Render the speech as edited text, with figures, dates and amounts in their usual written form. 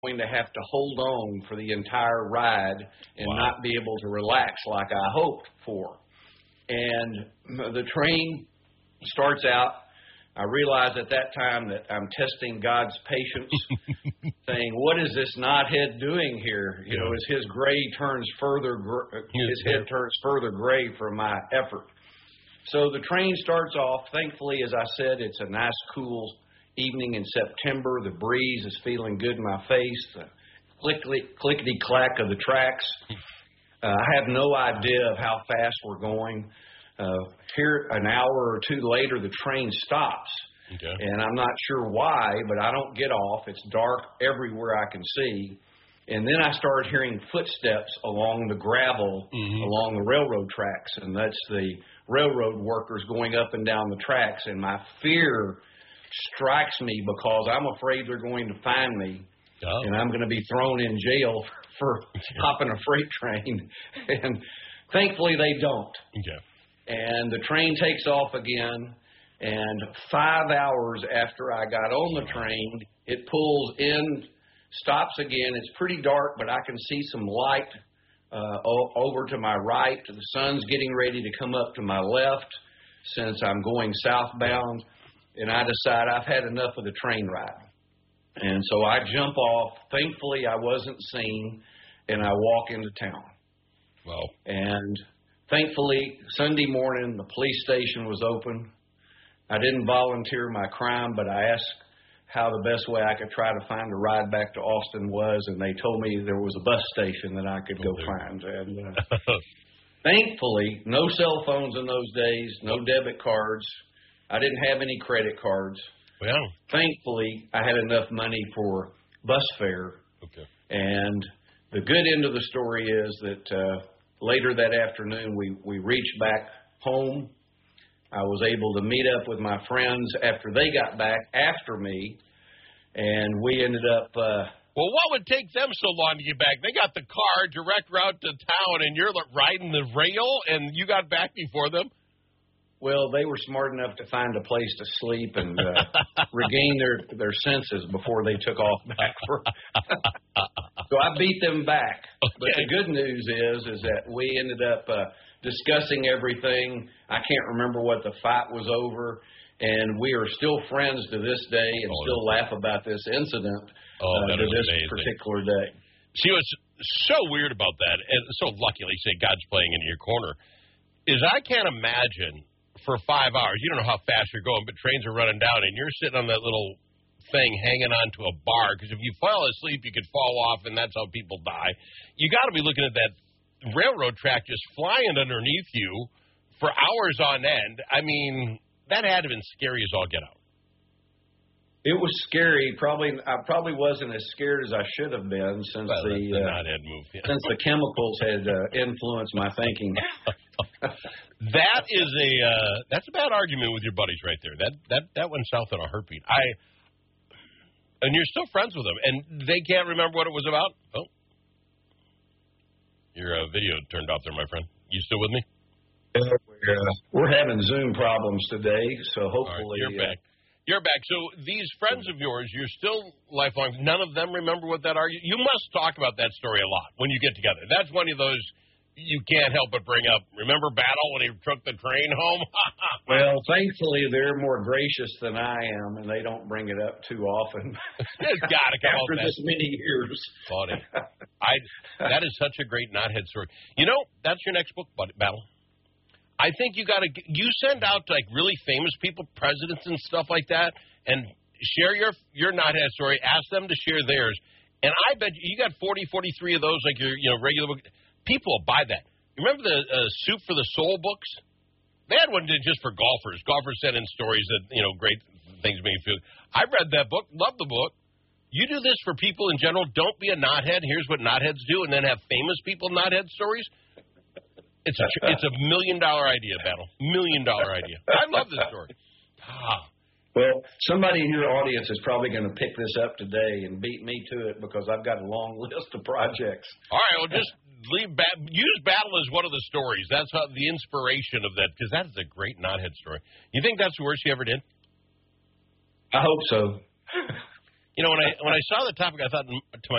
going to have to hold on for the entire ride and not be able to relax like I hoped for. And the train starts out. I realize at that time that I'm testing God's patience, saying, "What is this knothead doing here?" You know, as his gray turns further, his head turns further gray from my effort. So the train starts off. Thankfully, as I said, it's a nice, cool evening in September. The breeze is feeling good in my face. The clickety-clack of the tracks. I have no idea of how fast we're going. Here, an hour or two later, the train stops. Okay. And I'm not sure why, but I don't get off. It's dark everywhere I can see. And then I started hearing footsteps along the gravel, along the railroad tracks. And that's the railroad workers going up and down the tracks. And my fear strikes me because I'm afraid they're going to find me. Oh. And I'm going to be thrown in jail for hopping a freight train. And thankfully, they don't. Okay. And the train takes off again, and 5 hours after I got on the train, it pulls in, stops again. It's pretty dark, but I can see some light over to my right. The sun's getting ready to come up to my left since I'm going southbound, and I decide I've had enough of the train ride. And so I jump off. Thankfully, I wasn't seen, and I walk into town. Wow. And thankfully, Sunday morning, the police station was open. I didn't volunteer my crime, but I asked how the best way I could try to find a ride back to Austin was, and they told me there was a bus station that I could go find. And thankfully, no cell phones in those days, no debit cards. I didn't have any credit cards. Well, thankfully, I had enough money for bus fare. Okay. And the good end of the story is that later that afternoon, we reached back home. I was able to meet up with my friends after they got back after me, and we ended up... well, what would take them so long to get back? They got the car, direct route to town, and you're riding the rail, and you got back before them? Well, they were smart enough to find a place to sleep and regain their senses before they took off back. So I beat them back. Okay. But the good news is that we ended up discussing everything. I can't remember what the fight was over, and we are still friends to this day and still laugh about this incident to this particular day. See, what's so weird about that, and so lucky, like you say, God's playing into your corner, is I can't imagine for 5 hours, you don't know how fast you're going, but trains are running down, and you're sitting on that little thing hanging on to a bar, because if you fall asleep, you could fall off, and that's how people die. You got to be looking at that railroad track just flying underneath you for hours on end. I mean, that had to have been scary as all get out. It was scary. I probably wasn't as scared as I should have been since the knothead move. Yeah. Since the chemicals had influenced my thinking. That's a bad argument with your buddies right there. That went south in a heartbeat. And you're still friends with them, and they can't remember what it was about? Oh. Your video turned off there, my friend. You still with me? We're having Zoom problems today, so hopefully... Right, you're back. You're back. So these friends of yours, you're still lifelong. None of them remember what that argument... You must talk about that story a lot when you get together. That's one of those you can't help but bring up. Remember Battle when he took the train home? Well, thankfully, they're more gracious than I am, and they don't bring it up too often. It's got to come after this many years. Funny. That is such a great knothead story. You know, that's your next book, Battle. I think you send out to, like, really famous people, presidents and stuff like that, and share your knothead story. Ask them to share theirs. And I bet you got 40, 43 of those, like your regular book. People will buy that. You remember the Soup for the Soul books? They had one just for golfers. Golfers sent in stories that, great things made you feel. I read that book, loved the book. You do this for people in general. Don't be a knothead. Here's what knotheads do, and then have famous people knothead stories. It's a $1 million idea, Battle. $1 million idea. I love this story. Well, somebody in your audience is probably going to pick this up today and beat me to it because I've got a long list of projects. All right, well, just use Battle as one of the stories. That's the inspiration of that, because that is a great knothead story. You think that's the worst you ever did? I hope so. When I saw the topic, I thought to myself,